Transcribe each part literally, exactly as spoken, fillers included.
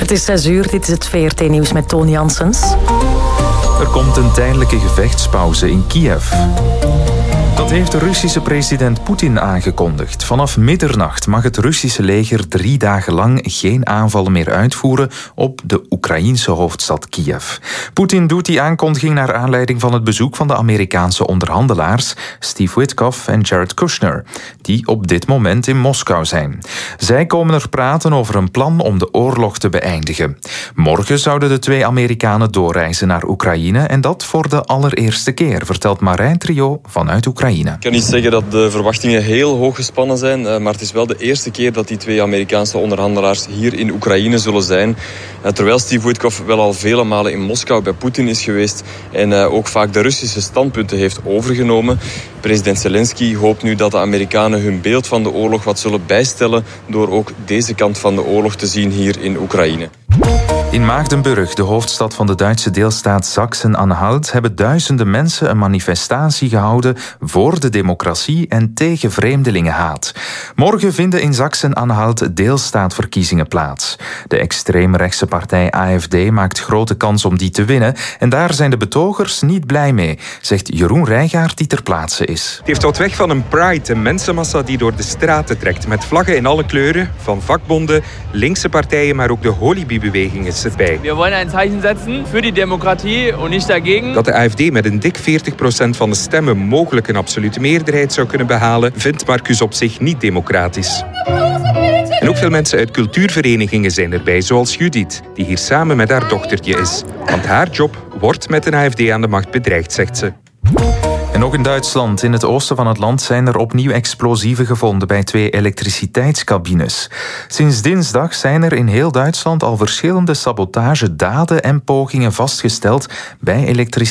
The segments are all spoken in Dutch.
Het is zes uur, dit is het V R T-nieuws met Toon Janssens. Er komt een tijdelijke gevechtspauze in Kiev. Dat heeft de Russische president Poetin aangekondigd. Vanaf middernacht mag het Russische leger drie dagen lang geen aanvallen meer uitvoeren op de Oekraïense hoofdstad Kiev. Poetin doet die aankondiging naar aanleiding van het bezoek van de Amerikaanse onderhandelaars Steve Witkoff en Jared Kushner, die op dit moment in Moskou zijn. Zij komen er praten over een plan om de oorlog te beëindigen. Morgen zouden de twee Amerikanen doorreizen naar Oekraïne en dat voor de allereerste keer, vertelt Marijn Trio vanuit Oekraïne. Ik kan niet zeggen dat de verwachtingen heel hoog gespannen zijn, maar het is wel de eerste keer dat die twee Amerikaanse onderhandelaars hier in Oekraïne zullen zijn. Terwijl Steve Witkoff wel al vele malen in Moskou bij Poetin is geweest en ook vaak de Russische standpunten heeft overgenomen. President Zelensky hoopt nu dat de Amerikanen hun beeld van de oorlog wat zullen bijstellen door ook deze kant van de oorlog te zien hier in Oekraïne. In Maagdenburg, de hoofdstad van de Duitse deelstaat Sachsen-Anhalt, hebben duizenden mensen een manifestatie gehouden voor de democratie en tegen vreemdelingenhaat. Morgen vinden in Sachsen-Anhalt deelstaatverkiezingen plaats. De extreemrechtse partij A F D maakt grote kans om die te winnen en daar zijn de betogers niet blij mee, zegt Jeroen Rijgaard die ter plaatse is. Het heeft wat weg van een pride, een mensenmassa die door de straten trekt met vlaggen in alle kleuren, van vakbonden, linkse partijen, maar ook de Holibi-beweging is erbij. We willen een Zeichen zetten voor die democratie en niet dagegen. Dat de A F D met een dik veertig procent van de stemmen mogelijk een absolute meerderheid zou kunnen behalen, vindt Marcus op zich niet democratisch. En ook veel mensen uit cultuurverenigingen zijn erbij, zoals Judith, die hier samen met haar dochtertje is. Want haar job wordt met een A F D aan de macht bedreigd, zegt ze. En ook in Duitsland, in het oosten van het land, zijn er opnieuw explosieven gevonden bij twee elektriciteitscabines. Sinds dinsdag zijn er in heel Duitsland al verschillende sabotagedaden en pogingen vastgesteld bij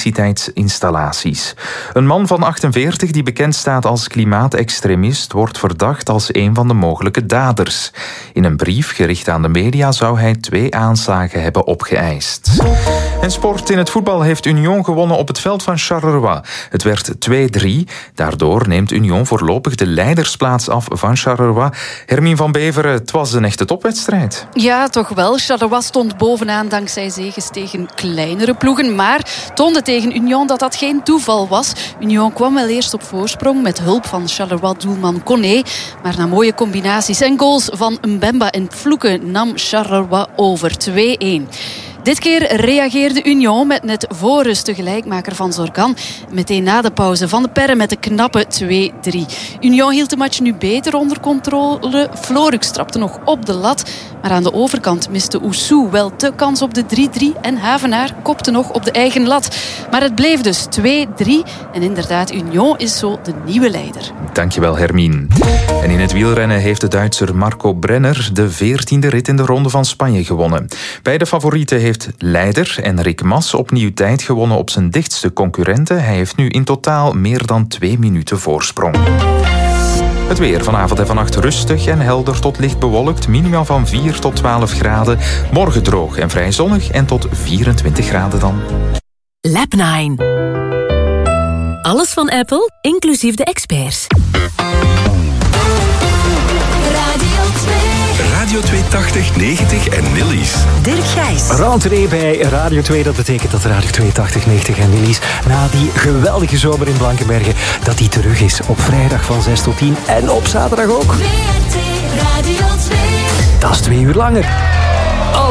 elektriciteitsinstallaties. Een man van achtenveertig die bekend staat als klimaatextremist wordt verdacht als een van de mogelijke daders. In een brief gericht aan de media zou hij twee aanslagen hebben opgeëist. En sport. In het voetbal heeft Union gewonnen op het veld van Charleroi. Het werd twee drie. Daardoor neemt Union voorlopig de leidersplaats af van Charleroi. Hermine van Beveren, het was een echte topwedstrijd. Ja, toch wel. Charleroi stond bovenaan dankzij zegens tegen kleinere ploegen. Maar toonde tegen Union dat dat geen toeval was. Union kwam wel eerst op voorsprong met hulp van Charleroi-doelman Koné. Maar na mooie combinaties en goals van Mbemba en Pfloeken nam Charleroi over twee één. Dit keer reageerde Union met net voor rust de gelijkmaker van Zorgan. Meteen na de pauze van de Perre met de knappe twee drie. Union hield de match nu beter onder controle. Florux trapte nog op de lat. Maar aan de overkant miste Oussou wel de kans op de drie drie. En Havenaar kopte nog op de eigen lat. Maar het bleef dus twee drie. En inderdaad, Union is zo de nieuwe leider. Dankjewel, Hermine. En in het wielrennen heeft de Duitser Marco Brenner de veertiende rit in de Ronde van Spanje gewonnen. Bij de favorieten heeft leider Enric Mas opnieuw tijd gewonnen op zijn dichtste concurrenten. Hij heeft nu in totaal meer dan twee minuten voorsprong. Het weer vanavond en vannacht rustig en helder tot licht bewolkt. Minima van vier tot twaalf graden. Morgen droog en vrij zonnig en tot vierentwintig graden dan. Lab nine. Alles van Apple, inclusief de experts. Radio tweehonderdtachtig, negentig en Nillies. Dirk Gijs. Rentree bij Radio twee, dat betekent dat Radio tweehonderdtachtig, negentig en Nillies na die geweldige zomer in Blankenbergen, dat die terug is op vrijdag van zes tot tien en op zaterdag ook. Radio twee. Dat is twee uur langer.